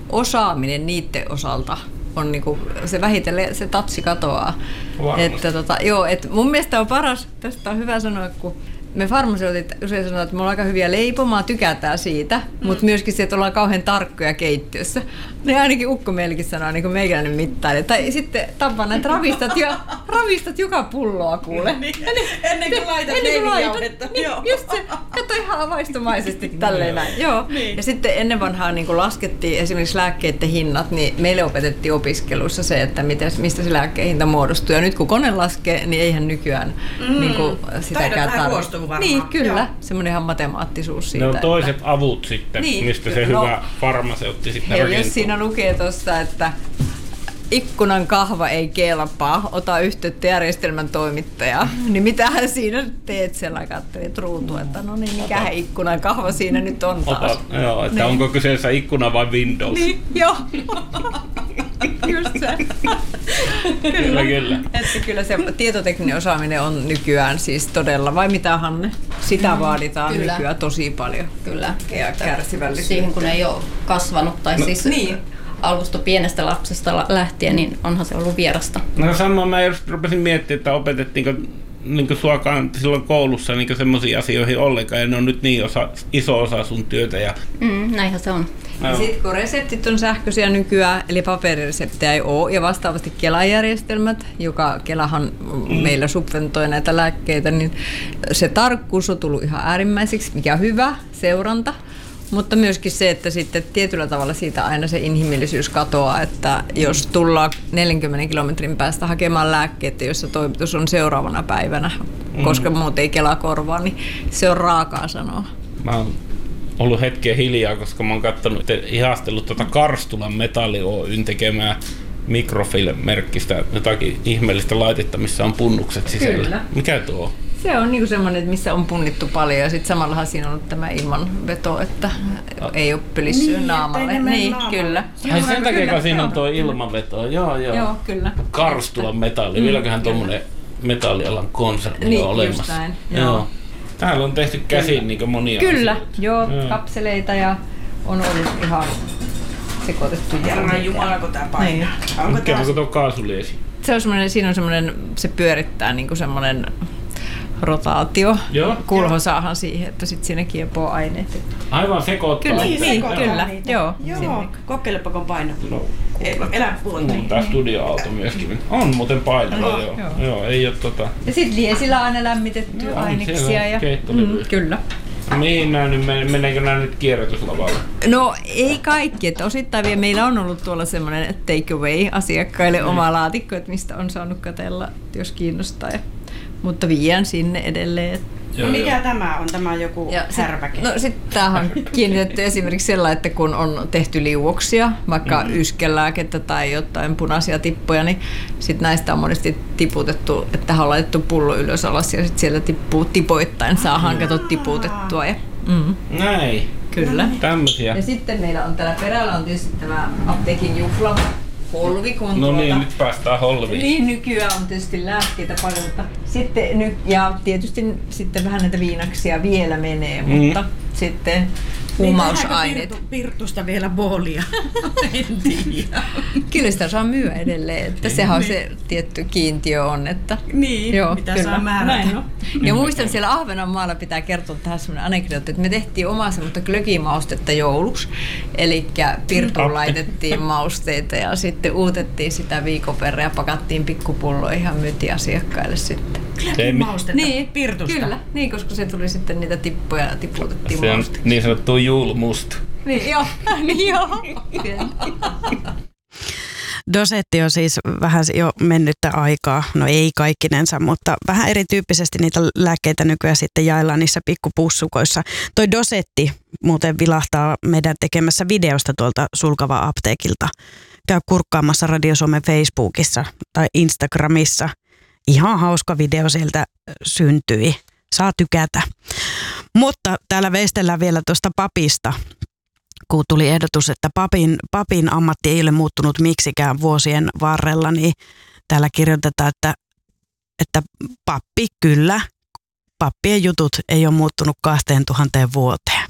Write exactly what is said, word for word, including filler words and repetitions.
osaaminen niiden osalta on niinku, se vähitellen se tatsi katoaa. Että tota, joo, et mun mielestä on paras, tästä on hyvä sanoa, kun me farmaseutit usein sanoo, että me ollaan aika hyviä leipomaan, tykätään siitä, mm. mutta myöskin se, että ollaan kauhean tarkkoja keittiössä. Ne ainakin ukko meillekin sanoo, niin kuin meikäläinen mittaili. Tai sitten Tapana, että ravistat, ja, ravistat joka pulloa kuule. Niin, ennen kuin laitat leivijauhetta. Niin, just se, kato ihan avaistumaisesti tälleen näin. Joo. Niin. Ja sitten ennen vanhaa niin kun laskettiin esimerkiksi lääkkeiden hinnat, niin meille opetettiin opiskelussa se, että miten, mistä se lääkkeen hinta muodostuu. Ja nyt kun kone laskee, niin eihän nykyään mm. niin kuin sitäkään tarvitse. Niin, kyllä. Joo. Semmoinen ihan matemaattisuus siitä. Ne on toiset että avut sitten, niin, mistä se no, hyvä farmaseutti sitten rakentuu. Jos siinä lukee tuossa, että ikkunan kahva ei kelpaa, ota yhteyttä järjestelmän toimittajaa, niin mitähän siinä teet siellä, katselit ruutua, että no niin, mikähän ikkunan kahva siinä nyt on taas. Ota, joo, että niin. Onko kyseessä ikkuna vai Windows? Niin, joo. Just se. Kyllä, kyllä, kyllä. Että kyllä se tietotekninen osaaminen on nykyään siis todella, vai mitä Hanne? Sitä mm, vaaditaan kyllä. nykyään tosi paljon. Kyllä. Ja kärsivällisyyttä. Siihen kun ei ole kasvanut tai no, siis niin. alusta pienestä lapsesta lähtien, niin onhan se ollut vierasta. No samoin mä just rupesin miettimään, että opetettiinko niin suakaan silloin koulussa niin semmoisiin asioihin ollenkaan, ja ne on nyt niin osa, iso osa sun työtä. Ja mm, näinhän se on. Ja sitten kun reseptit on sähköisiä nykyään, eli paperireseptejä ei ole, ja vastaavasti Kela-järjestelmät, joka Kelahan mm. meillä subventoi näitä lääkkeitä, niin se tarkkuus on tullut ihan äärimmäiseksi, mikä on hyvä seuranta. Mutta myöskin se, että sitten tietyllä tavalla siitä aina se inhimillisyys katoaa, että jos tullaan neljänkymmenen kilometrin päästä hakemaan lääkkeitä, jossa toimitus on seuraavana päivänä, mm. koska muuten ei Kela korvaa, niin se on raakaa sanoa. Mä oon ollut hetken hiljaa, koska mä oon katsonut, ihastellut tuota Karstulan Metalli Oyn tekemää Microfilm-merkkistä jotakin ihmeellistä laitetta, missä on punnukset sisällä. Kyllä. Mikä tuo on? Se on niinku semmoinen, että missä on punnittu paljon, ja sitten samallahan siinä on ollut tämä ilmanveto, että no. ei ole pölissyä niin, naamalle. Niin, naamalle. Kyllä. Ai sen takia siinä on tuo ilmanveto. Joo, joo. Joo, kyllä. Karstulan Metalli. Mm, Vieläköhän tuommoinen metallialan konserni niin, on olemassa. Näin, joo. joo. Täällä on tehty käsin niin monia Kyllä, asioita. joo, joo, kapseleita ja on ollut ihan sekoitettu järjestelmä. Herran Jumala, kun tää painaa. Onko tää? Onko tuo kaasuliesi? Se on semmoinen, siinä on semmoinen, se pyörittää niinku semmoinen rotaatio. Kulhosaahan siihen, että sit siinä kiepoo aineet. Aivan sekoittaa. Kyllä, niin, niin, kyllä. Niitä. Joo. Joo. Kokeilepa kun paino. No, elä puolta. Tää studioauto myöskin. On muuten painoa, joo. Joo. joo. Ei oo tota. Ja sit liesillä on aina lämmitettyä no, aineksia. Ja mm, kyllä. Mihin nää nyt, meneekö nää nyt kierrätyslavalle? No ei kaikki, että osittain vielä meillä on ollut tuolla semmoinen take away asiakkaille mm. oma laatikko, että mistä on saanut katsella, jos kiinnostaa. Mutta vien sinne edelleen. Joo, mikä joo. tämä on? Tämä on joku härpäke? No sitten tämähän on kiinnitetty esimerkiksi sellainen, että kun on tehty liuoksia, vaikka mm-hmm. yskelääkettä tai jotain punaisia tippoja, niin sitten näistä on monesti tiputettu, että tähän on laitettu pullo ylös alas ja sitten sieltä tippuu tipoittain, saadaan kato tiputettua. Ja, mm. Näin. Kyllä. Tämmöisiä. Ja sitten meillä on täällä perällä on tietysti tämä apteekin juhla. Holvi, kun no tuota, niin, nyt päästään holviin. Niin, nykyään on tietysti lääkkeitä paljon, mutta sitten ny, ja tietysti sitten vähän näitä viinaksia vielä menee, mm. mutta sitten huumausaineet. Niin, Pirtusta vielä boolia? En tiedä. Kyllä sitä saa myyä edelleen, että sehän on se tietty kiintiö on, että niin, joo, mitä kyllä. saa määrätä. Ja muistan siellä Ahvenanmaalla pitää kertoa tähän semmoinen anekdootti, että me tehtiin omaa semmoista glögimaustetta jouluksi, eli Pirtuun laitettiin mausteita ja sitten uutettiin sitä viikon verran ja pakattiin pikkupulloihin ja myytiin asiakkaille sitten. Glögimaustetta niin, Pirtusta? Kyllä, niin, koska se tuli sitten niitä tippoja ja tiputettiin se on mausteiksi. Niin sanottu julmusta. Niin, joo, niin joo. Dosetti on siis vähän jo mennyttä aikaa, no ei kaikkinensa, mutta vähän erityyppisesti niitä lääkkeitä nykyään sitten jaellaan niissä pikkupussukoissa. Toi Dosetti muuten vilahtaa meidän tekemässä videosta tuolta Sulkava apteekilta. Käy kurkkaamassa Radio Suomen Facebookissa tai Instagramissa. Ihan hauska video sieltä syntyi. Saa tykätä. Mutta täällä veistellään vielä tuosta papista, kun tuli ehdotus, että papin, papin ammatti ei ole muuttunut miksikään vuosien varrella, niin täällä kirjoitetaan, että, että pappi kyllä, pappien jutut ei ole muuttunut kahteen tuhanteen vuoteen.